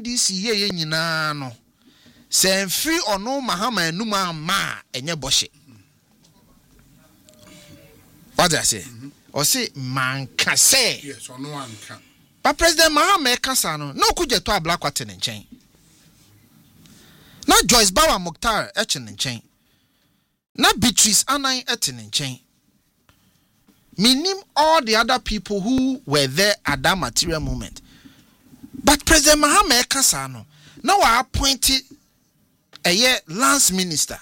NDC ye nyina no se free ono mahama enuma ma enye boshe. What did I say? Or say man can say yes or no one can. But President Mahama Kasano no kuje to a black water in chain. Not Joyce Bawa Mukhtar etching in chain. Not Beatrice Anai etching in chain. Meaning all the other people who were there at that material moment. But President Mahama Kasano now I appointed a year Lance Minister.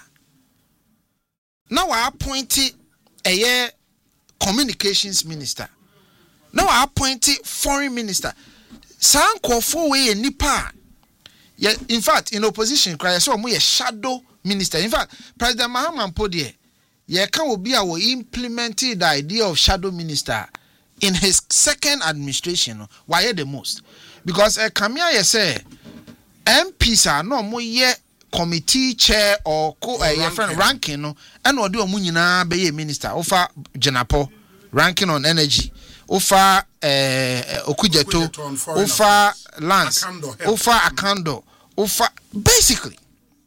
Now I appointed a year Communications Minister. Now I appointed Foreign Minister. Sanko for way nipa. Yeah, in fact, in opposition, cry so we a shadow minister. In fact, President Mahama Mpodie, yeah, can be our implemented the idea of shadow minister in his second administration. Why the most? Because Kamia say MPs are no more yet committee chair or ranking no and or do a munyina be minister offer Jenapo ranking on energy offer Okujeto offer Lance offer Akando offer basically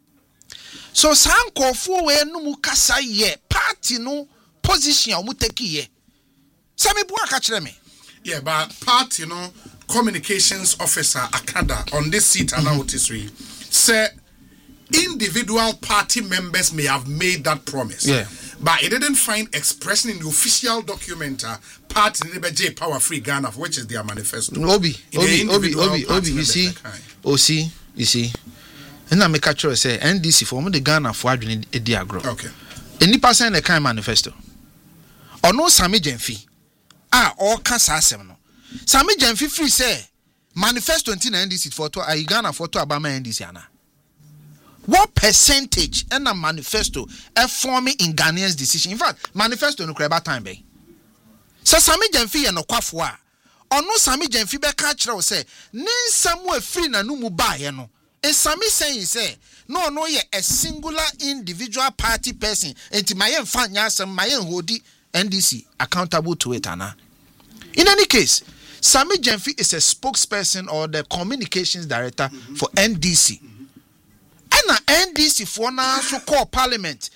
so sanko fu we no mu kasa ye party no position o mu take ye sami bu aka kire me yeah but party no communications officer Akanda on this seat and notice we say individual party members may have made that promise. Yeah. But it didn't find expression in the official document party J Power Free Ghana, which is their manifesto. Obi, you see. You see. And I make a choice say NDC for the Ghana for adwene edi agro. Okay. Any person the kind manifesto. Or no Sami Jenfi. All can asem no. Sami Jenfi free say manifesto until NDC for to Ghana for to Obama NDC ana. What percentage and a manifesto are forming in Ghanaians' decision? In fact, manifesto no creba time be. So Sami Jenfi no kwafo or no Sami Jenfi be catch say nin somewhere free na no mu ba ye no. And Sami saying say no ye a singular individual party person enti mayen fan nyasem mayen hodi NDC accountable to it ana. In any case, Sami Jenfi is a spokesperson or the communications director for NDC. And NDC for now so call parliament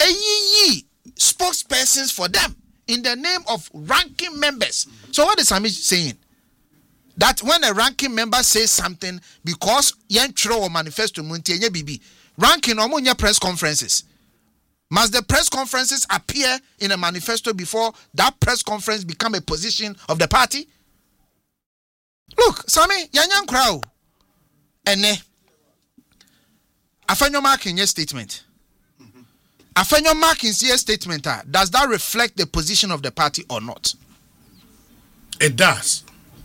spokespersons for them in the name of ranking members. So what is Sami saying? That when a ranking member says something because yen throw manifesto munti bibi ranking omunya press conferences. Must the press conferences appear in a manifesto before that press conference become a position of the party? Look, Sami, yanyan crowd. Ene Afenyo mark in your statement. Afenyo mark in your statement. Does that reflect the position of the party or not? It does.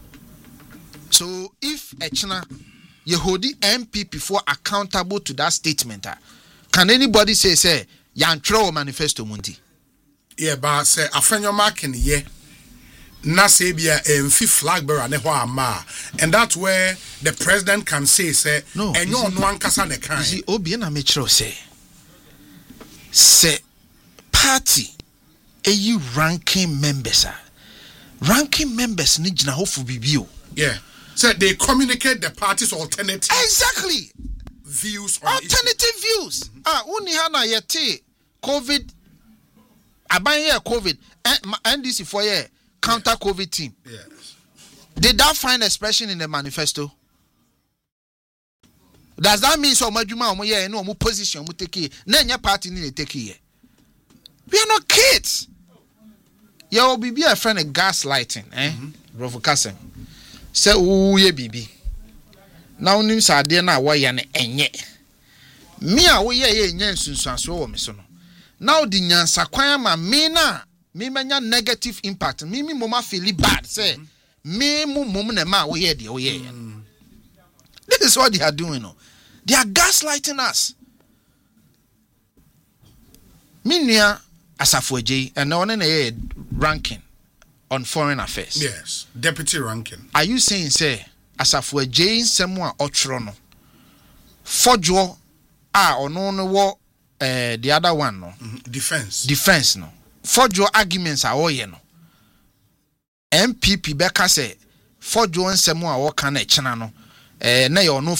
So if Echna Yehudi MPP for accountable to that statement, can anybody say Yantro manifesto mundi? Yeah, but say Afenyo mark in ye. Na sebia emfi flag bearer ne ho ama and that's where the president can say no enyo no ankasa ne kan see obi na me chiro say party ranking members ni gina ho fu bibio yeah so they communicate the party's alternative exactly views on alternative views uni ha na yete covid aban ye covid NDC for ye counter COVID team. Yes. Did that find expression in the manifesto? Does that mean so much no position we take here? Party need take here. We are not kids. You will be a friend of gaslighting, Bravo Kassem. Say ye bibi. Now names are there now why and enye. Me a we ye nyensun so me so no. Now the nyansa kwan ma me na me manya negative impact. Me mama feel bad. Say, me mum na ma we here. This is what they are doing. No? They are gaslighting us. Minia Asafweji and no one ranking on foreign affairs. Yes, deputy ranking. Are you saying say Asafweji semwa otrono? Fojo or no the other one no defense no. Forjo arguments are all no. MPP beka say forjo nsemo a wo ka na echena no na ye no